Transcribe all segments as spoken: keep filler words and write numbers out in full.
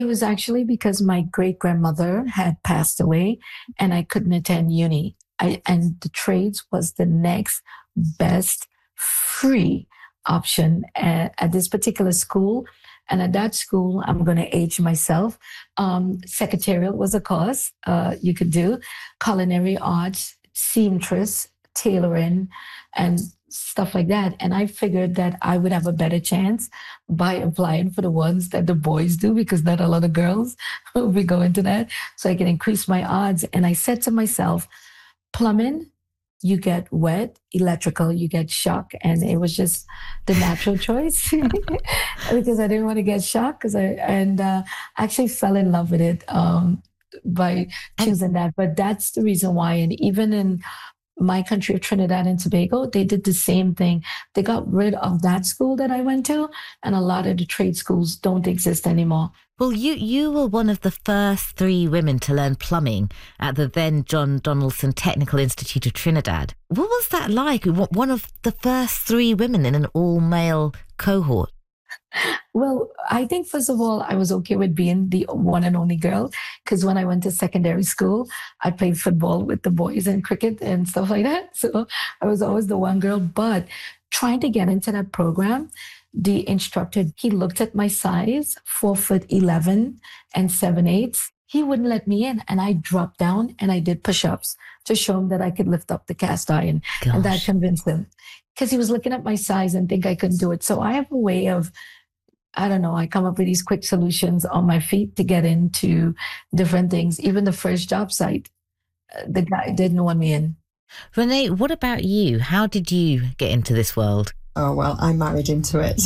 It was actually because my great grandmother had passed away and I couldn't attend uni. I, and the trades was the next best free option at, at this particular school. And at that school, I'm going to age myself. Um, secretarial was a course uh, you could do, culinary arts, seamstress, tailoring, and stuff like that. And I figured that I would have a better chance by applying for the ones that the boys do because not a lot of girls will be going to that. So I can increase my odds. And I said to myself, plumbing, you get wet, electrical, you get shock. And it was just the natural choice because I didn't want to get shocked because I, and uh, actually fell in love with it um, by choosing that. But that's the reason why. And even in my country of Trinidad and Tobago, they did the same thing. They got rid of that school that I went to, and a lot of the trade schools don't exist anymore. Well, you, you were one of the first three women to learn plumbing at the then John Donaldson Technical Institute of Trinidad. What was that like? One of the first three women in an all-male cohort? Well, I think, first of all, I was okay with being the one and only girl because when I went to secondary school, I played football with the boys and cricket and stuff like that. So I was always the one girl. But trying to get into that program, the instructor, he looked at my size, four foot eleven and seven eighths. He wouldn't let me in. And I dropped down and I did push-ups to show him that I could lift up the cast iron. Gosh. And that convinced him because he was looking at my size and think I couldn't do it. So I have a way of, I don't know, I come up with these quick solutions on my feet to get into different things. Even the first job site, the guy didn't want me in. Renee, what about you? How did you get into this world? Oh, well, I married into it.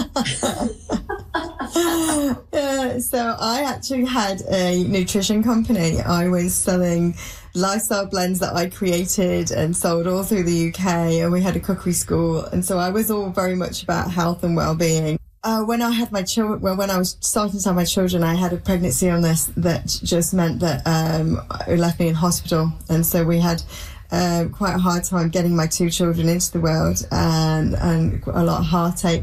Yeah, so I actually had a nutrition company. I was selling lifestyle blends that I created and sold all through the U K, and we had a cookery school. And so I was all very much about health and well-being. Uh, when I had my children, well, when I was starting to have my children, I had a pregnancy illness that just meant that um, it left me in hospital. And so we had uh, quite a hard time getting my two children into the world and, and a lot of heartache.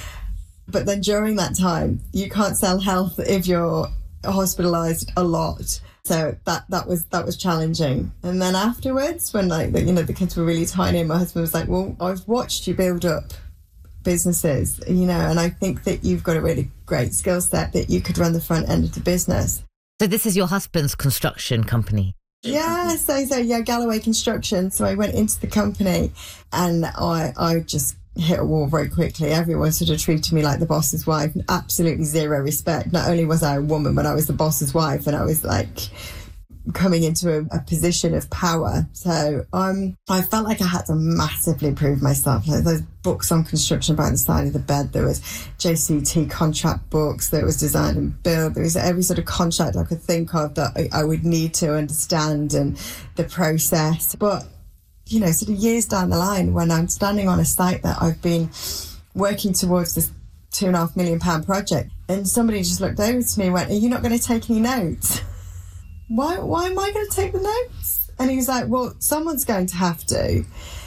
But then during that time, you can't sell health if you're hospitalized a lot. So that, that was that was challenging. And then afterwards, when like the, you know the kids were really tiny, and my husband was like, "Well, I've watched you build up businesses, you know, and I think that you've got a really great skill set that you could run the front end of the business." So this is your husband's construction company? Yeah, so so yeah, Galloway Construction. So I went into the company, and I I just hit a wall very quickly. Everyone sort of treated me like the boss's wife, absolutely zero respect. Not only was I a woman, but I was the boss's wife, and I was like coming into a, a position of power. So um, I felt like I had to massively prove myself. Like those books on construction by the side of the bed, there was J C T contract books, there was design and build, there was every sort of contract I could think of that I, I would need to understand and the process. But you know, sort of years down the line, when I'm standing on a site that I've been working towards this two and a half million pound project, and somebody just looked over to me and went, "Are you not going to take any notes?" Why, why am I going to take the notes? And he was like, "Well, someone's going to have to."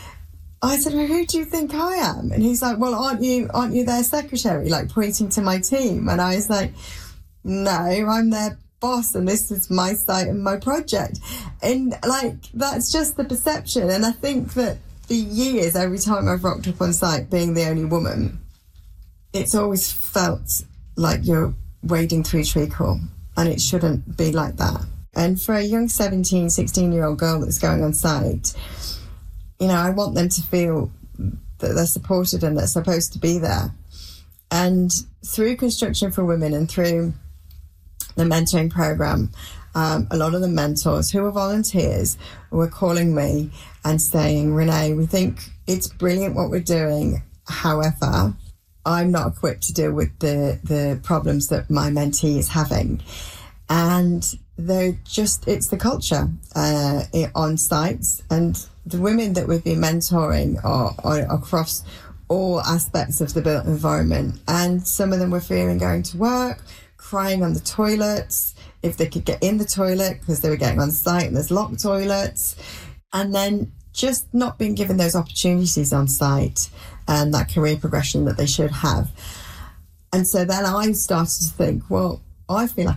I said, "Well, who do you think I am?" And he's like, "Well, aren't you, aren't you their secretary?" Like pointing to my team. And I was like, "No, I'm their boss, and this is my site and my project." And like, that's just the perception. And I think that for years, every time I've rocked up on site being the only woman, it's always felt like you're wading through treacle, and it shouldn't be like that. And for a young seventeen, sixteen year old girl that's going on site, you know, I want them to feel that they're supported and they're supposed to be there. And through Construction for Women and through the mentoring program, um, a lot of the mentors who were volunteers were calling me and saying, "Renee, we think it's brilliant what we're doing. However, I'm not equipped to deal with the, the problems that my mentee is having." And they're just, it's the culture uh, on sites. And the women that we've been mentoring are, are across all aspects of the built environment. And some of them were fearing going to work, crying on the toilets, if they could get in the toilet because they were getting on site and there's locked toilets, and then just not being given those opportunities on site and that career progression that they should have. And so then I started to think, well, I feel like